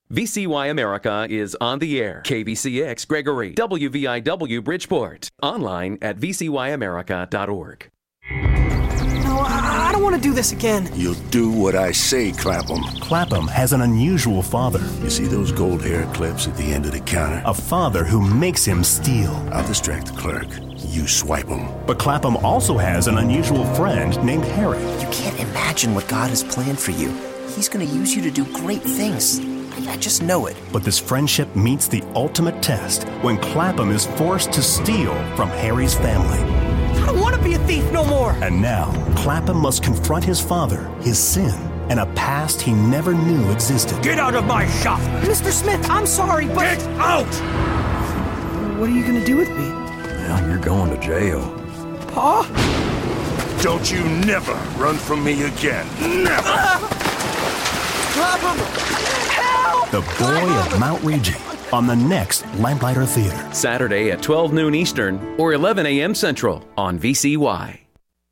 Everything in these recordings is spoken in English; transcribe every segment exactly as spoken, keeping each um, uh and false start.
V C Y America is on the air. K V C X Gregory, W V I W Bridgeport. Online at v c y america dot org. No, I don't want to do this again. You'll do what I say, Clapham. Clapham has an unusual father. You see those gold hair clips at the end of the counter? A father who makes him steal. I'll distract the clerk. You swipe them. But Clapham also has an unusual friend named Harry. You can't imagine what God has planned for you. He's going to use you to do great things. I, I just know it. But this friendship meets the ultimate test when Clapham is forced to steal from Harry's family. I don't want to be a thief no more. And now, Clapham must confront his father, his sin, and a past he never knew existed. Get out of my shop! Mister Smith, I'm sorry, but... Get out! What are you going to do with me? Well, you're going to jail. Pa? Don't you never run from me again. Never! Ah! Clapham! Help! The Boy of Mount Regi on the next Lamplighter Theater. Saturday at twelve noon Eastern or eleven a.m. Central on V C Y.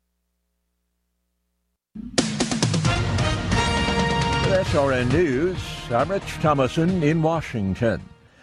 S R N News, I'm Rich Thomason in Washington.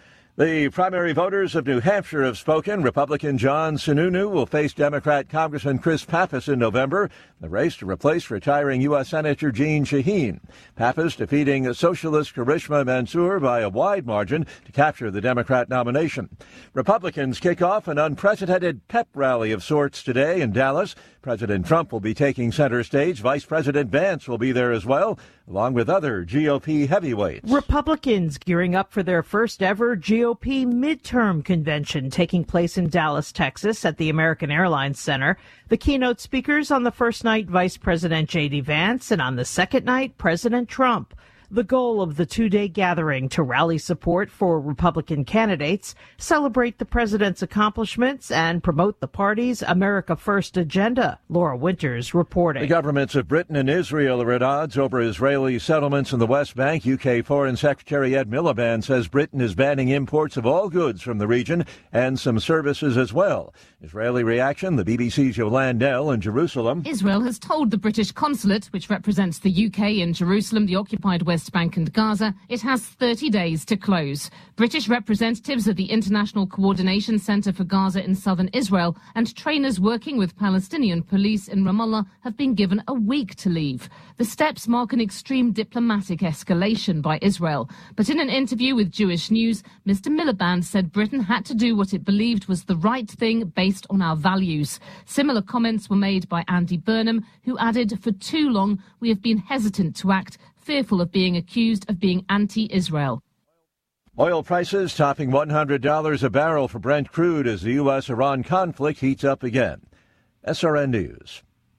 The primary voters of New Hampshire have spoken. Republican John Sununu will face Democrat Congressman Chris Pappas in November, the race to replace retiring U S. Senator Jeanne Shaheen. Pappas defeating Socialist Karishma Mansour by a wide margin to capture the Democrat nomination. Republicans kick off an unprecedented pep rally of sorts today in Dallas. President Trump will be taking center stage. Vice President Vance will be there as well, along with other G O P heavyweights. Republicans gearing up for their first ever G O P midterm convention taking place in Dallas, Texas at the American Airlines Center. The keynote speakers on the first night, Vice President J D. Vance, and on the second night, President Trump. The goal of the two-day gathering to rally support for Republican candidates, celebrate the president's accomplishments, and promote the party's America First agenda. Laura Winters reporting. The governments of Britain and Israel are at odds over Israeli settlements in the West Bank. U K Foreign Secretary Ed Miliband says Britain is banning imports of all goods from the region and some services as well. Israeli reaction, the B B C's Yolande Nell in Jerusalem. Israel has told the British consulate, which represents the U K in Jerusalem, the occupied West Bank and Gaza, it has thirty days to close. British representatives at the International Coordination Centre for Gaza in southern Israel and trainers working with Palestinian police in Ramallah have been given a week to leave. The steps mark an extreme diplomatic escalation by Israel. But in an interview with Jewish News, Mister Miliband said Britain had to do what it believed was the right thing based on our values. Similar comments were made by Andy Burnham, who added, "For too long, we have been hesitant to act, fearful of being accused of being anti-Israel." Oil prices topping one hundred dollars a barrel for Brent crude as the U S Iran conflict heats up again. S R N News.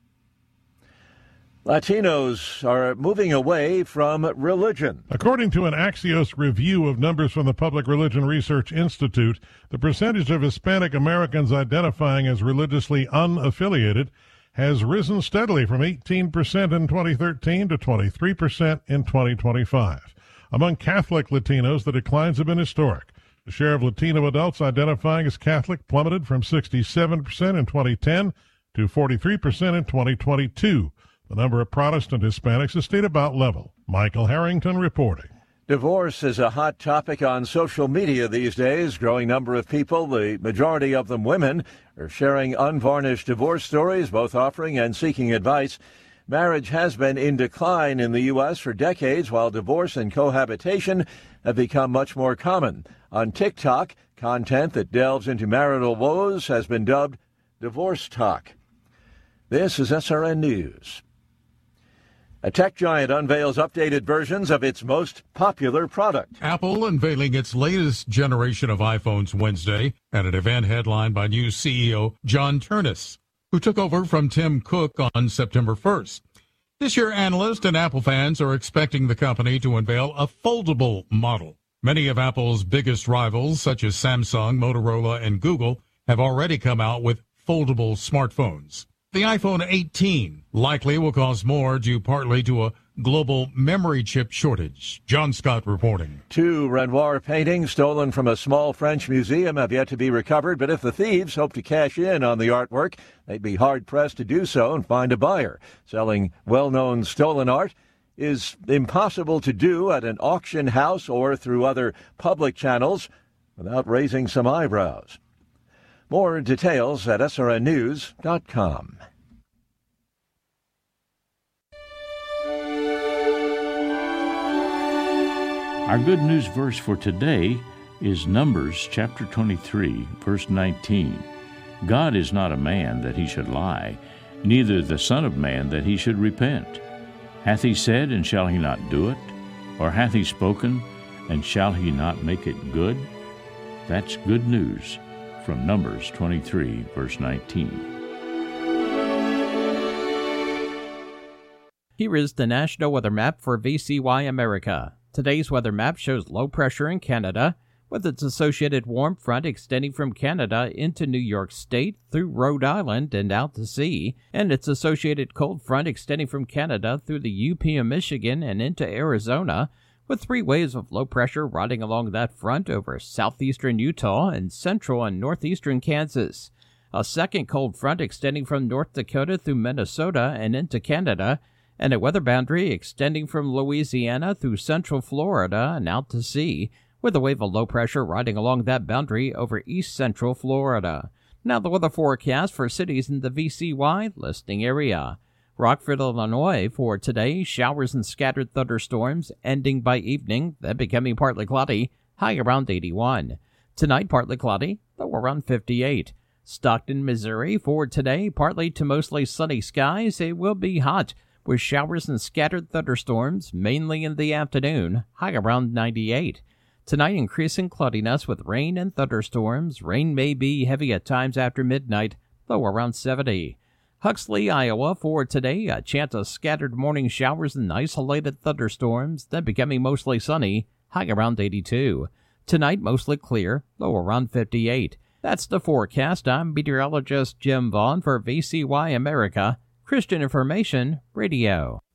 Latinos are moving away from religion. According to an Axios review of numbers from the Public Religion Research Institute, the percentage of Hispanic Americans identifying as religiously unaffiliated has risen steadily from eighteen percent in twenty thirteen to twenty-three percent in twenty twenty-five. Among Catholic Latinos, the declines have been historic. The share of Latino adults identifying as Catholic plummeted from sixty-seven percent in twenty ten to forty-three percent in twenty twenty-two. The number of Protestant Hispanics has stayed about level. Michael Harrington reporting. Divorce is a hot topic on social media these days. Growing number of people, the majority of them women, are sharing unvarnished divorce stories, both offering and seeking advice. Marriage has been in decline in the U S for decades, while divorce and cohabitation have become much more common. On TikTok, content that delves into marital woes has been dubbed divorce talk. This is S R N News. A tech giant unveils updated versions of its most popular product. Apple unveiling its latest generation of iPhones Wednesday at an event headlined by new C E O John Ternus, who took over from Tim Cook on September first. This year, analysts and Apple fans are expecting the company to unveil a foldable model. Many of Apple's biggest rivals, such as Samsung, Motorola, and Google, have already come out with foldable smartphones. The iPhone eighteen likely will cost more due partly to a global memory chip shortage. John Scott reporting. Two Renoir paintings stolen from a small French museum have yet to be recovered, but if the thieves hope to cash in on the artwork, they'd be hard-pressed to do so and find a buyer. Selling well-known stolen art is impossible to do at an auction house or through other public channels without raising some eyebrows. More details at S R N news dot com. Our good news verse for today is Numbers chapter twenty-three, verse nineteen. God is not a man that he should lie, neither the Son of Man that he should repent. Hath he said, and shall he not do it? Or hath he spoken, and shall he not make it good? That's good news from Numbers twenty-three, verse nineteen. Here is the National Weather Map for V C Y America. Today's weather map shows low pressure in Canada, with its associated warm front extending from Canada into New York State through Rhode Island and out to sea, and its associated cold front extending from Canada through the U P of Michigan and into Arizona, with three waves of low pressure riding along that front over southeastern Utah and central and northeastern Kansas. A second cold front extending from North Dakota through Minnesota and into Canada, and a weather boundary extending from Louisiana through central Florida and out to sea, with a wave of low pressure riding along that boundary over east central Florida. Now the weather forecast for cities in the V C Y listing area. Rockford, Illinois, for today, showers and scattered thunderstorms, ending by evening, then becoming partly cloudy, high around eighty-one. Tonight, partly cloudy, low around fifty-eight. Stockton, Missouri, for today, partly to mostly sunny skies. It will be hot, with showers and scattered thunderstorms, mainly in the afternoon, high around ninety-eight. Tonight, increasing cloudiness with rain and thunderstorms. Rain may be heavy at times after midnight, low around seventy. Huxley, Iowa, for today, a chance of scattered morning showers and isolated thunderstorms, then becoming mostly sunny, high around eighty-two. Tonight, mostly clear, low around fifty-eight. That's the forecast. I'm meteorologist Jim Vaughn for V C Y America, Christian Information Radio.